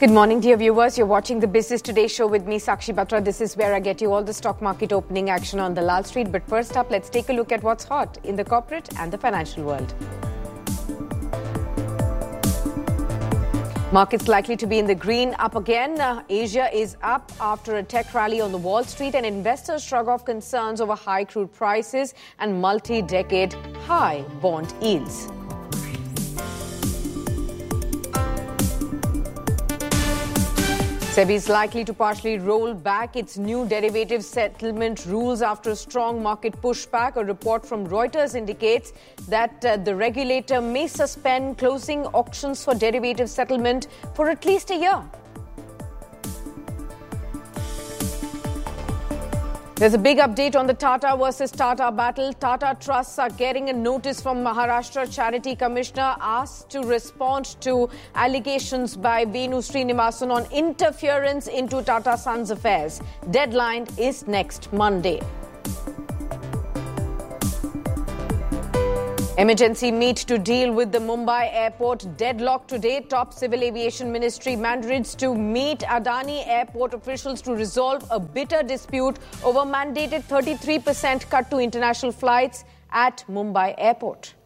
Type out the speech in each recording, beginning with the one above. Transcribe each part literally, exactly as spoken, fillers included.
Good morning, dear viewers. You're watching the Business Today show with me, Sakshi Batra. This is where I get you all the stock market opening action on the Lal Street. But first up, let's take a look at what's hot in the corporate and the financial world. Markets likely to be in the green, up again. Uh, Asia is up after a tech rally on the Wall Street, and investors shrug off concerns over high crude prices and multi-decade high bond yields. SEBI is likely to partially roll back its new derivative settlement rules after a strong market pushback. A report from Reuters indicates that uh, the regulator may suspend closing auctions for derivative settlement for at least a year. There's a big update on the Tata versus Tata battle. Tata Trusts are getting a notice from Maharashtra Charity Commissioner asked to respond to allegations by Venu Srinivasan on interference into Tata Sons affairs. Deadline is next Monday. Emergency meet to deal with the Mumbai airport deadlock today. Top Civil Aviation Ministry mandates to meet Adani airport officials to resolve a bitter dispute over mandated thirty-three percent cut to international flights at Mumbai airport.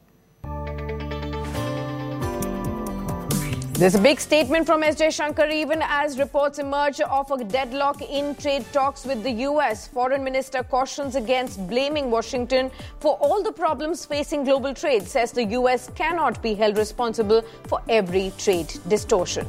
There's a big statement from S. Jaishankar even as reports emerge of a deadlock in trade talks with the U S. Foreign Minister cautions against blaming Washington for all the problems facing global trade, says the U S cannot be held responsible for every trade distortion.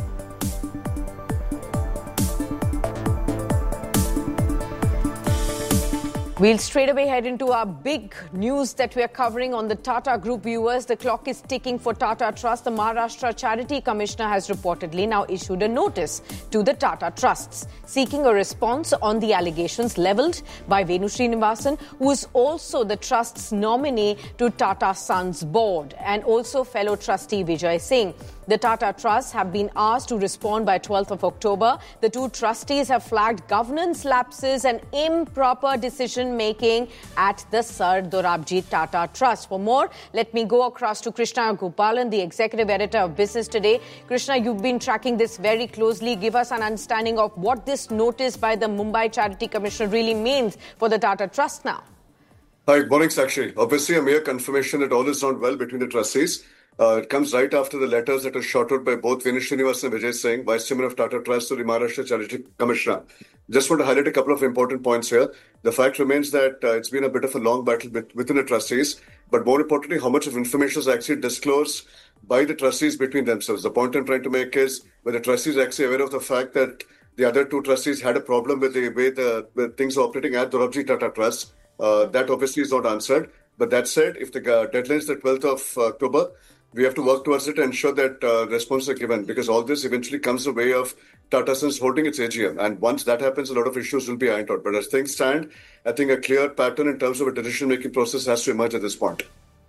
We'll straight away head into our big news that we are covering on the Tata Group, viewers. The clock is ticking for Tata Trust. The Maharashtra Charity Commissioner has reportedly now issued a notice to the Tata Trusts, seeking a response on the allegations levelled by Venu Srinivasan, who is also the Trust's nominee to Tata Sons board, and also fellow trustee Vijay Singh. The Tata Trusts have been asked to respond by twelfth of October. The two trustees have flagged governance lapses and improper decision-making at the Sir Dorabji Tata Trust. For more, let me go across to Krishna Gopalan, the executive editor of Business Today. Krishna, you've been tracking this very closely. Give us an understanding of what this notice by the Mumbai Charity Commissioner really means for the Tata Trust now. Hi, good morning, Sakshi. Obviously, a mere confirmation that all is not well between the trustees. Uh, it comes right after the letters that were shot out by both Venu Srinivasan and Vijay Singh, Vice Chairman of Tata Trust, to the Maharashtra Charity Commissioner. Just want to highlight a couple of important points here. The fact remains that uh, it's been a bit of a long battle within the trustees, but more importantly, how much of information is actually disclosed by the trustees between themselves. The point I'm trying to make is where the trustees are actually aware of the fact that the other two trustees had a problem with the way the, the things are operating at Dorabji Tata Trust. Uh, that obviously is not answered. But that said, if the uh, deadline is the twelfth of October, we have to work towards it and ensure that uh, responses are given, because all this eventually comes the way of Tata Sons holding its A G M. And once that happens, a lot of issues will be ironed out. But as things stand, I think a clear pattern in terms of a decision-making process has to emerge at this point.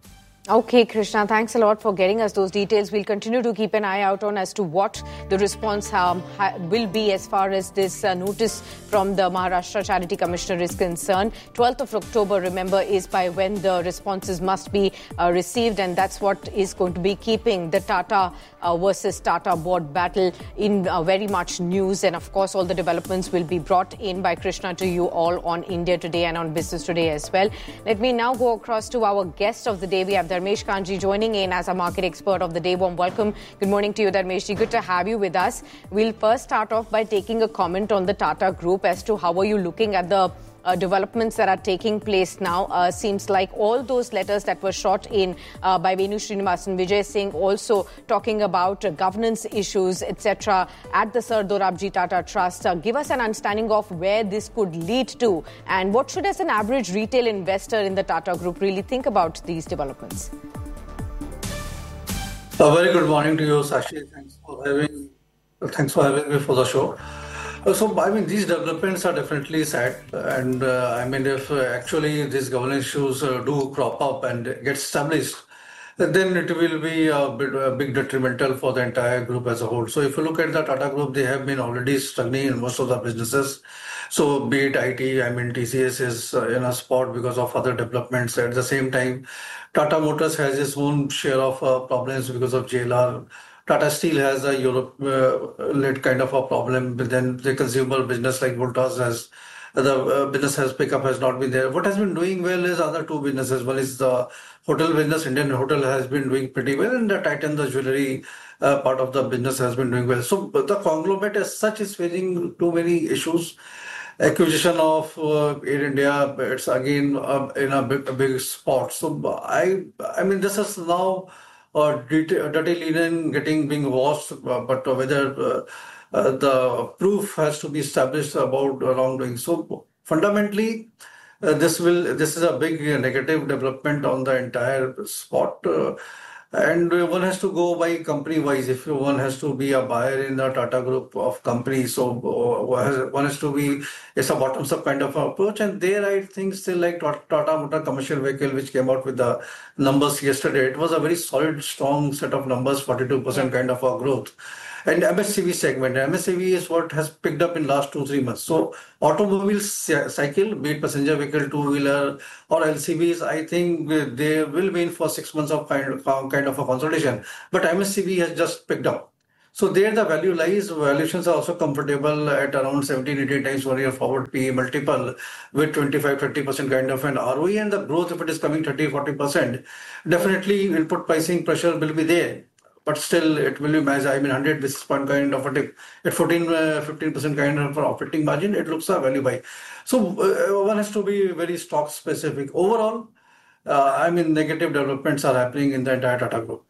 Okay, Krishna, thanks a lot for getting us those details. We'll continue to keep an eye out on as to what the response um, ha- will be as far as this uh, notice from the Maharashtra Charity Commissioner is concerned. twelfth of October, remember, is by when the responses must be uh, received, and that's what is going to be keeping the Tata uh, versus Tata board battle in uh, very much news. And of course, all the developments will be brought in by Krishna to you all on India Today and on Business Today as well. Let me now go across to our guest of the day. We have Dharmesh Kanji joining in as a market expert of the day. Warm welcome. Good morning to you, Dharmeshji. Good to have you with us. We'll first start off by taking a comment on the Tata Group as to how are you looking at the uh, developments that are taking place now. Uh, seems like all those letters that were shot in uh, by Venu Srinivasan, Vijay Singh also talking about uh, governance issues, et cetera at the Sir Dorabji Tata Trust. Uh, give us an understanding of where this could lead to, and what should, as an average retail investor in the Tata Group, really think about these developments? A very good morning to you, Sashi. Thanks for having, thanks for having me for the show. Uh, so, I mean, these developments are definitely sad, and uh, I mean, if uh, actually these governance issues uh, do crop up and get established, then it will be a, bit, a big detrimental for the entire group as a whole. So, if you look at the Tata Group, they have been already struggling in most of the businesses. So, be it I T, I mean, T C S is uh, in a spot because of other developments. At the same time, Tata Motors has its own share of uh, problems because of J L R Tata Steel has a Europe-led uh, kind of a problem. But then the consumer business like Voltas has, the uh, business has pickup has not been there. What has been doing well is other two businesses. One is the hotel business. Indian Hotel has been doing pretty well, and the Titan, the jewelry uh, part of the business has been doing well. So the conglomerate as such is facing too many issues. Acquisition of uh, Air India, it's again uh, in a big, a big spot. So I, I mean, this is now uh, dirty, dirty linen getting being washed, uh, but whether uh, uh, the proof has to be established about wrongdoing. So fundamentally, uh, this will this is a big uh, negative development on the entire spot. Uh, And one has to go by company wise. If one has to be a buyer in the Tata group of companies, so one has to be, it's a bottoms up kind of approach. And there I think still like Tata Motor Commercial Vehicle, which came out with the numbers yesterday, it was a very solid, strong set of numbers, forty-two percent kind of a growth. And M S C V segment, M S C V is what has picked up in last two, three months. So automobile cycle, be it passenger vehicle, two-wheeler or L C Vs, I think they will be in for six months of kind of, kind of a consolidation. But M S C V has just picked up. So there the value lies. Valuations are also comfortable at around seventeen, eighteen times one year forward P E multiple with twenty-five, thirty percent kind of an R O E, and the growth, if it is coming thirty, forty percent, definitely input pricing pressure will be there. But still, it will be managed. I mean, one hundred basis point kind of a tip. At fourteen, fifteen percent kind of operating margin, it looks a value buy. So uh, one has to be very stock specific. Overall, uh, I mean, negative developments are happening in the entire Tata Group.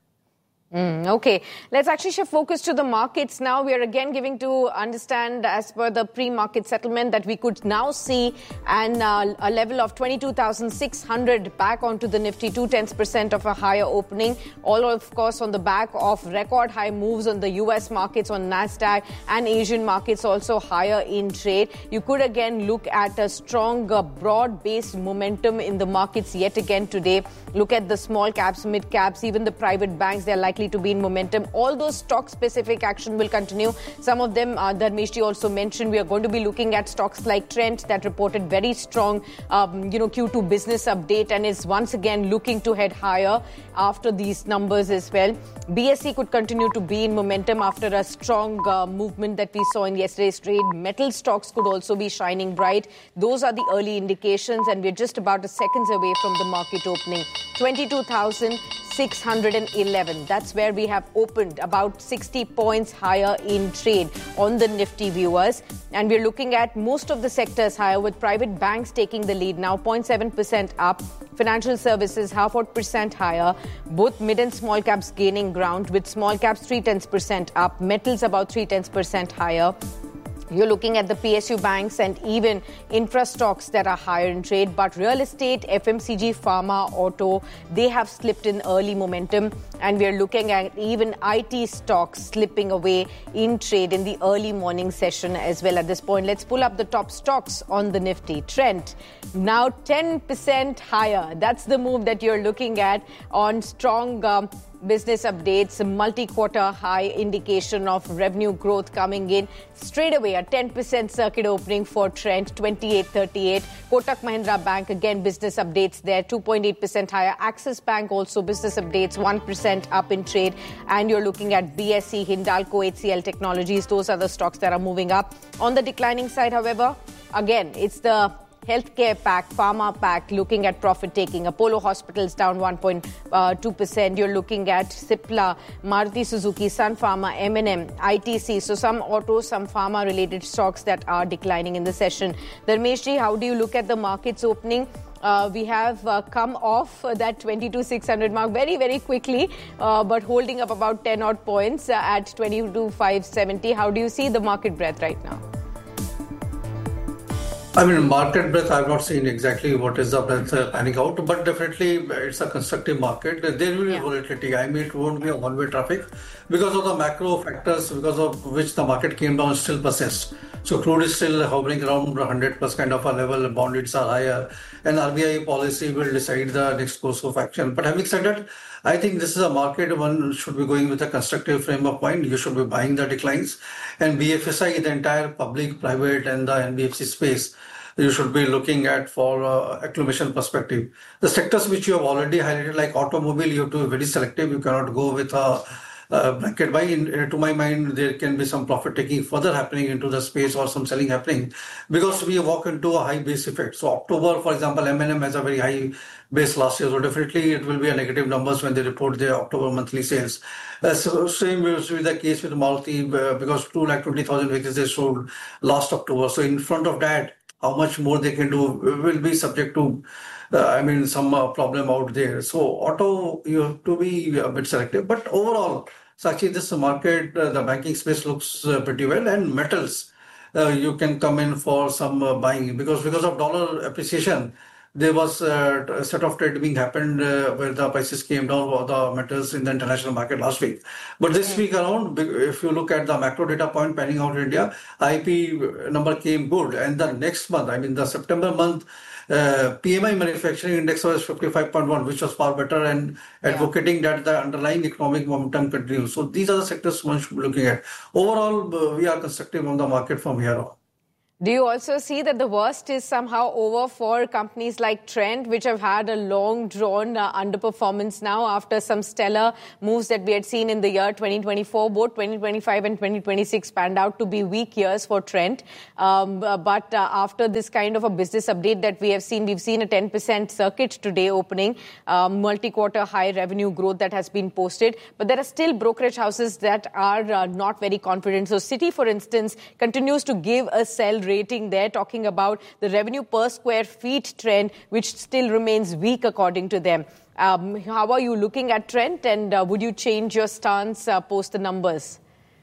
Mm, okay, let's actually shift focus to the markets now. We are again giving to understand, as per the pre-market settlement, that we could now see an, uh, a level of twenty-two thousand six hundred back onto the Nifty, two tenths percent of a higher opening. All, of course, on the back of record high moves on the U S markets, on NASDAQ, and Asian markets also higher in trade. You could again look at a strong, uh, broad-based momentum in the markets yet again today. Look at the small caps, mid caps, even the private banks, they're likely to be in momentum. All those stock-specific action will continue. Some of them, uh, Dharmeshji also mentioned, we are going to be looking at stocks like Trent that reported very strong, um, you know, Q two business update and is once again looking to head higher after these numbers as well. B S E could continue to be in momentum after a strong uh, movement that we saw in yesterday's trade. Metal stocks could also be shining bright. Those are the early indications, and we're just about a seconds away from the market opening. twenty-two thousand six hundred eleven. That's where we have opened, about sixty points higher in trade on the Nifty, viewers. And we're looking at most of the sectors higher, with private banks taking the lead now, zero point seven percent up. Financial services, half a percent higher. Both mid and small caps gaining ground, with small caps three tenths percent up. Metals about three tenths percent higher. You're looking at the P S U banks and even infra stocks that are higher in trade. But real estate, F M C G, pharma, auto, they have slipped in early momentum. And we're looking at even I T stocks slipping away in trade in the early morning session as well at this point. Let's pull up the top stocks on the Nifty. Trent, now ten percent higher. That's the move that you're looking at on strong um, business updates, multi-quarter high indication of revenue growth coming in. Straight away, a ten percent circuit opening for Trent, twenty-eight thirty-eight. Kotak Mahindra Bank, again, business updates there, two point eight percent higher. Axis Bank also business updates, one percent up in trade. And you're looking at B S E, Hindalco, H C L Technologies. Those are the stocks that are moving up. On the declining side, however, again, it's the healthcare pack, pharma pack, looking at profit taking. Apollo Hospitals down one point two percent. You're looking at Cipla, Maruti Suzuki, Sun Pharma, M and M, I T C. So some auto, some pharma related stocks that are declining in the session. Dharmeshji, how do you look at the markets opening? Uh, we have uh, come off uh, that twenty-two six hundred mark very, very quickly, uh, but holding up about ten odd points uh, at twenty-two five seventy. How do you see the market breadth right now? I mean, market breadth, I've not seen exactly what is the breadth uh, panning out, but definitely it's a constructive market. There will be yeah. volatility. I mean, it won't be a one-way traffic because of the macro factors, because of which the market came down, still persists. So crude is still hovering around one hundred plus kind of a level, bond yields are higher, and R B I policy will decide the next course of action. But having said that, I think this is a market one should be going with a constructive frame of mind. You should be buying the declines. And B F S I, the entire public, private, and the N B F C space, you should be looking at for uh, acclimation perspective. The sectors which you have already highlighted, like automobile, you have to be very selective. You cannot go with a uh, blanket buy. In, uh, to my mind, there can be some profit taking further happening into the space or some selling happening because we walk into a high base effect. So October, for example, M and M has a very high base last year, so definitely it will be a negative numbers when they report their October monthly sales. Uh, so same will be the case with Maruti uh, because two lakh twenty thousand vehicles they sold last October. So in front of that, how much more they can do will be subject to, uh, I mean, some uh, problem out there. So auto, you have to be a bit selective. But overall, so actually this market, uh, the banking space looks uh, pretty well, and metals, uh, you can come in for some uh, buying because because of dollar appreciation. There was uh, a set of trade being happened uh, where the prices came down for the metals in the international market last week. But this week around, if you look at the macro data point panning out in India, I P number came good. And the next month, I mean the September month, uh, P M I manufacturing index was fifty-five point one, which was far better, and advocating yeah. that the underlying economic momentum continues. So these are the sectors one should be looking at. Overall, uh, we are constructive on the market from here on. Do you also see that the worst is somehow over for companies like Trent, which have had a long-drawn uh, underperformance now after some stellar moves that we had seen in the year twenty twenty-four? Both twenty twenty-five and twenty twenty-six panned out to be weak years for Trent. Um, uh, but uh, after this kind of a business update that we have seen, we've seen a ten percent circuit today opening, uh, multi-quarter high revenue growth that has been posted. But there are still brokerage houses that are uh, not very confident. So Citi, for instance, continues to give a sell rating there, talking about the revenue per square feet trend, which still remains weak according to them. Um, how are you looking at Trent, and uh, would you change your stance uh, post the numbers?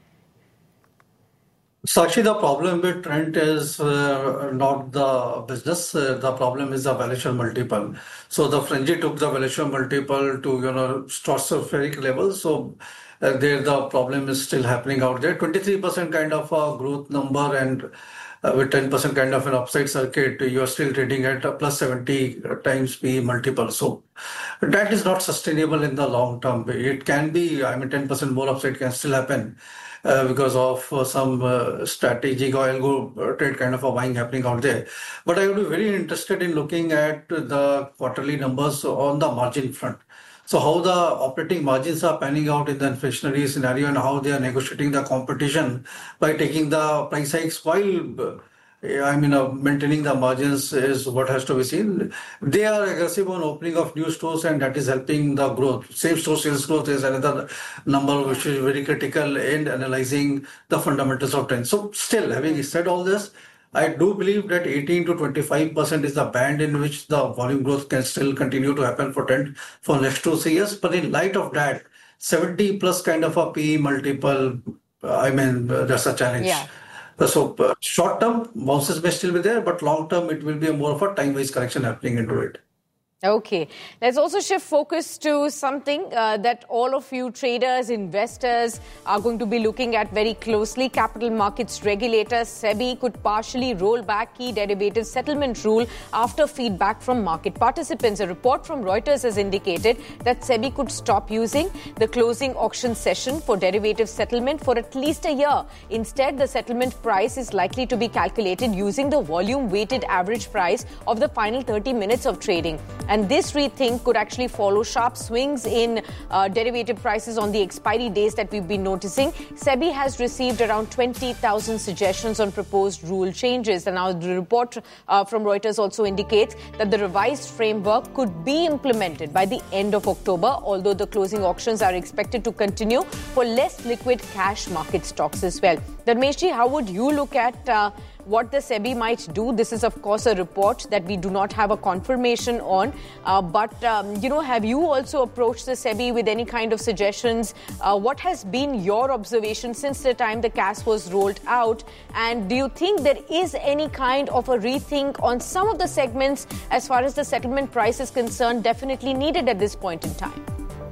So actually the problem with Trent is uh, not the business, uh, the problem is the valuation multiple. So the frenzy took the valuation multiple to, you know, stratospheric level. So uh, there the problem is still happening out there. twenty-three percent kind of a growth number, and Uh, with ten percent kind of an upside circuit, you are still trading at a plus seventy times P E multiple. So that is not sustainable in the long term. It can be, I mean, ten percent more upside can still happen uh, because of uh, some uh, strategic or algo trade kind of a buying happening out there. But I would be very interested in looking at the quarterly numbers on the margin front. So how the operating margins are panning out in the inflationary scenario, and how they are negotiating the competition by taking the price hikes while, I mean, uh, maintaining the margins is what has to be seen. They are aggressive on opening of new stores, and that is helping the growth. Same store sales growth is another number which is very critical in analyzing the fundamentals of trends. So still, having said all this, I do believe that eighteen to twenty-five percent is the band in which the volume growth can still continue to happen for Trent for next two, three years. But in light of that, seventy plus kind of a P E multiple, uh, I mean, uh, that's a challenge. Yeah. So uh, short term, bounces may still be there, but long term, it will be a more of a time-wise correction happening into it. Okay. Let's also shift focus to something uh, that all of you traders, investors are going to be looking at very closely. Capital markets regulator SEBI could partially roll back key derivative settlement rule after feedback from market participants. A report from Reuters has indicated that SEBI could stop using the closing auction session for derivative settlement for at least a year. Instead, the settlement price is likely to be calculated using the volume-weighted average price of the final thirty minutes of trading. And this rethink could actually follow sharp swings in uh, derivative prices on the expiry days that we've been noticing. SEBI has received around twenty thousand suggestions on proposed rule changes. And now the report uh, from Reuters also indicates that the revised framework could be implemented by the end of October, although the closing auctions are expected to continue for less liquid cash market stocks as well. Dharmeshji, how would you look at uh, what the SEBI might do? This is, of course, a report that we do not have a confirmation on. Uh, but, um, you know, have you also approached the SEBI with any kind of suggestions? Uh, what has been your observation since the time the C A S was rolled out? And do you think there is any kind of a rethink on some of the segments as far as the settlement price is concerned, definitely needed at this point in time?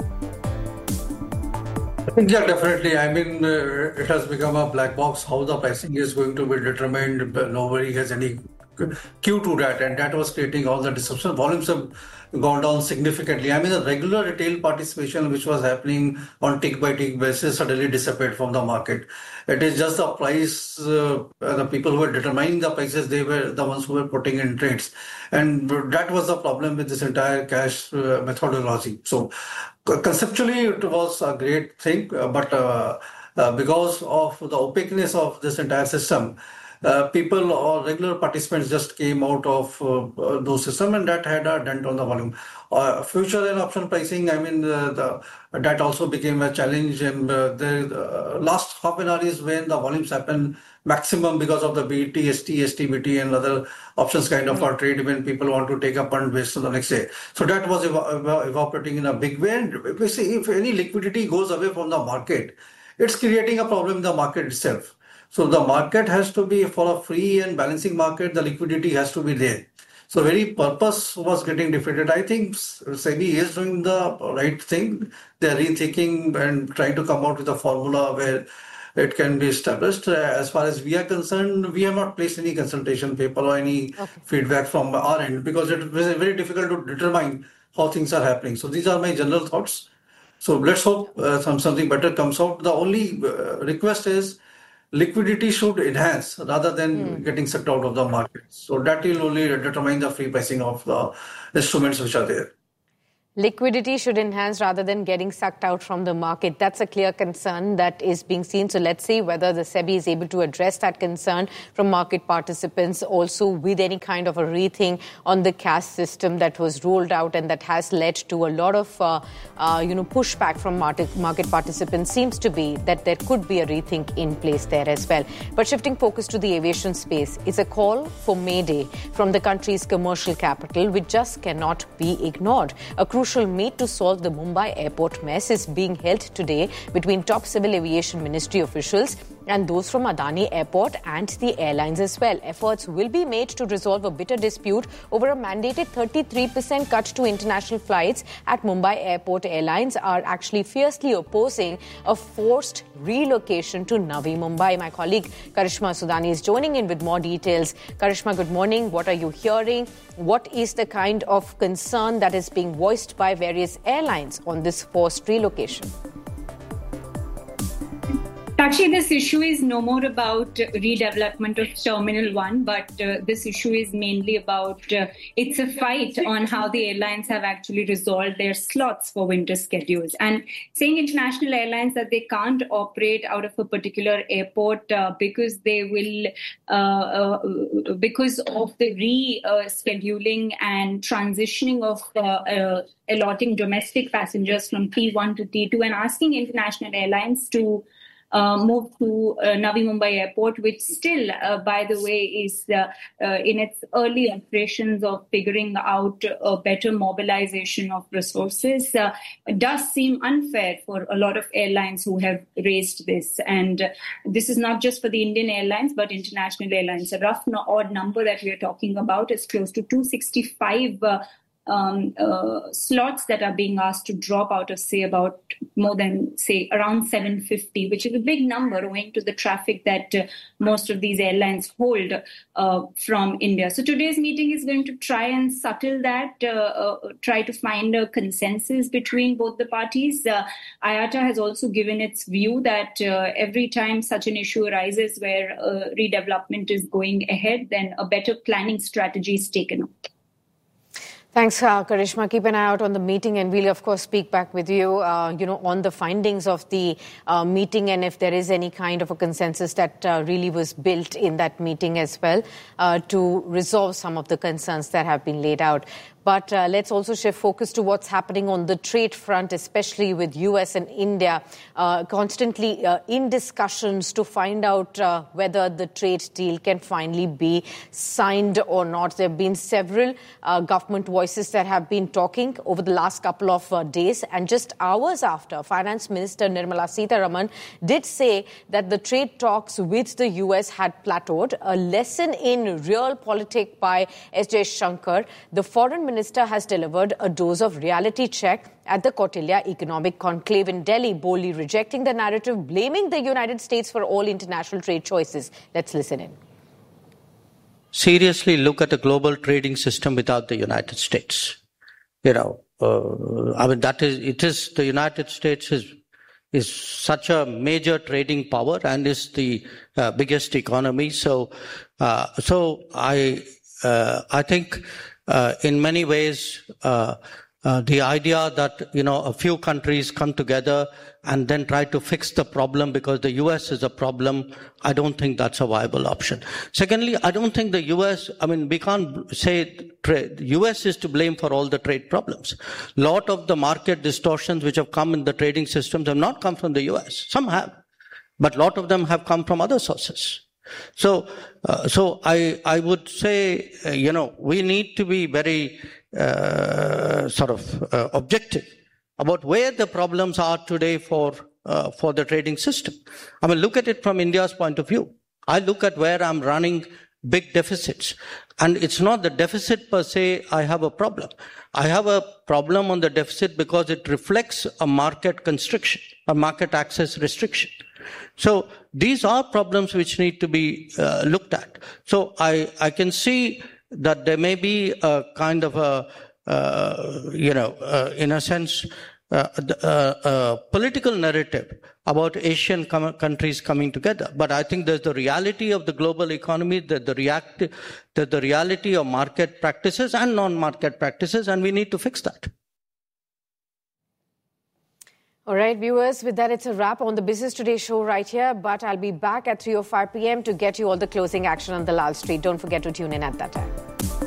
Yeah, definitely. I mean, uh, it has become a black box how the pricing is going to be determined. Nobody has any queue to that, and that was creating all the disruption. Volumes have gone down significantly. I mean, the regular retail participation, which was happening on tick by tick basis, suddenly disappeared from the market. It is just the price, uh, the people who were determining the prices, they were the ones who were putting in trades. And that was the problem with this entire cash uh, methodology. So conceptually, it was a great thing, but uh, uh, because of the opaqueness of this entire system, Uh, people or regular participants just came out of uh, those systems, and that had a dent on the volume. Uh, future and option pricing, I mean, uh, the, that also became a challenge. And uh, the uh, last half an hour is when the volumes happen maximum because of the B T, S T, S T B T, and other options kind of mm-hmm. trade when people want to take a punt based on the next day. So that was ev- ev- evaporating in a big way. And if, we see, if any liquidity goes away from the market, it's creating a problem in the market itself. So the market has to be for a free and balancing market, the liquidity has to be there. So very purpose was getting defeated. I think SEBI is doing the right thing. They're rethinking and trying to come out with a formula where it can be established. Uh, as far as we are concerned, we have not placed any consultation paper or any okay. feedback from our end because it is very difficult to determine how things are happening. So these are my general thoughts. So let's hope uh, some, something better comes out. The only uh, request is liquidity should enhance rather than mm. getting sucked out of the market. So that will only determine the free pricing of the instruments which are there. Liquidity should enhance rather than getting sucked out from the market. That's a clear concern that is being seen. So let's see whether the SEBI is able to address that concern from market participants, also with any kind of a rethink on the cash system that was rolled out and that has led to a lot of, uh, uh, you know, pushback from market, market participants. Seems to be that there could be a rethink in place there as well. But shifting focus to the aviation space, it's a call for Mayday from the country's commercial capital, which just cannot be ignored. A crucial meet to solve the Mumbai airport mess is being held today between top civil aviation ministry officials and those from Adani Airport and the airlines as well. Efforts will be made to resolve a bitter dispute over a mandated thirty-three percent cut to international flights at Mumbai Airport. Airlines are actually fiercely opposing a forced relocation to Navi Mumbai. My colleague Karishma Sudani is joining in with more details. Karishma, good morning. What are you hearing? What is the kind of concern that is being voiced by various airlines on this forced relocation? Actually, this issue is no more about redevelopment of Terminal one, but uh, this issue is mainly about, uh, it's a fight on how the airlines have actually resolved their slots for winter schedules. And saying international airlines that they can't operate out of a particular airport uh, because they will, uh, uh, because of the rescheduling uh, and transitioning of uh, uh, allotting domestic passengers from T one to T two and asking international airlines to Uh, move to uh, Navi Mumbai Airport, which still, uh, by the way, is uh, uh, in its early operations of figuring out a better mobilization of resources, uh, does seem unfair for a lot of airlines who have raised this. And uh, this is not just for the Indian airlines, but international airlines. A rough no- odd number that we are talking about is close to two hundred sixty-five uh, Um, uh, slots that are being asked to drop out of, say, about more than, say, around seven hundred fifty, which is a big number owing to the traffic that uh, most of these airlines hold uh, from India. So today's meeting is going to try and settle that, uh, uh, try to find a consensus between both the parties. Uh, I A T A has also given its view that uh, every time such an issue arises where uh, redevelopment is going ahead, then a better planning strategy is taken up. Thanks, uh, Karishma. Keep an eye out on the meeting, and we'll, of course, speak back with you, uh, you know, on the findings of the uh, meeting and if there is any kind of a consensus that uh, really was built in that meeting as well uh, to resolve some of the concerns that have been laid out. But uh, let's also shift focus to what's happening on the trade front, especially with U S and India, uh, constantly uh, in discussions to find out uh, whether the trade deal can finally be signed or not. There have been several uh, government voices that have been talking over the last couple of uh, days. And just hours after, Finance Minister Nirmala Sitharaman did say that the trade talks with the U S had plateaued. A lesson in realpolitik by S J Shankar, the foreign minister Minister has delivered a dose of reality check at the Kautilya Economic Conclave in Delhi, boldly rejecting the narrative, blaming the United States for all international trade choices. Let's listen in. seriously look at a global trading system without the United States. You know, uh, I mean, that is, it is, the United States is, is such a major trading power and is the uh, biggest economy. So, uh, so I, uh, I think, uh, in many ways, uh, Uh, the idea that, you know, a few countries come together and then try to fix the problem because the U S is a problem, I don't think that's a viable option. Secondly, I don't think the U S, I mean, we can't say trade, U S is to blame for all the trade problems. A lot of the market distortions which have come in the trading systems have not come from the U S. Some have, but a lot of them have come from other sources. So, uh, so I, I would say, uh, you know, we need to be very, uh, sort of, uh, objective about where the problems are today for, uh, for the trading system. I mean, look at it from India's point of view. I look at where I'm running big deficits. And it's not the deficit per se I have a problem. I have a problem on the deficit because it reflects a market constriction, a market access restriction. So these are problems which need to be uh, looked at. So I, I can see that there may be a kind of a, uh, you know, uh, in a sense, uh, uh, uh, political narrative about Asian com- countries coming together. But I think there's the reality of the global economy, that the, react- that the reality of market practices and non-market practices, and we need to fix that. All right, viewers, with that, it's a wrap on the Business Today show right here. But I'll be back at three oh five p.m. to get you all the closing action on the Lal Street. Don't forget to tune in at that time.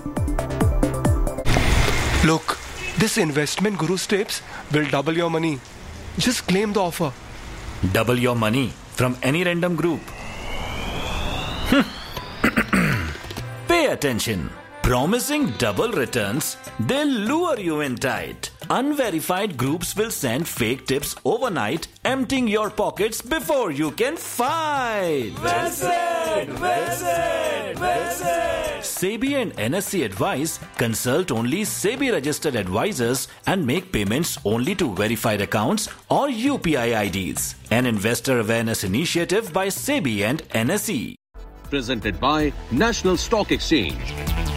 Look, this investment guru tips will double your money. Just claim the offer. Double your money from any random group. Pay attention. Promising double returns, they'll lure you in tight. Unverified groups will send fake tips overnight, emptying your pockets before you can fight. Well said, well said, well said. SEBI and N S E advise, consult only SEBI registered advisors and make payments only to verified accounts or U P I I Ds. An investor awareness initiative by SEBI and N S E. Presented by National Stock Exchange.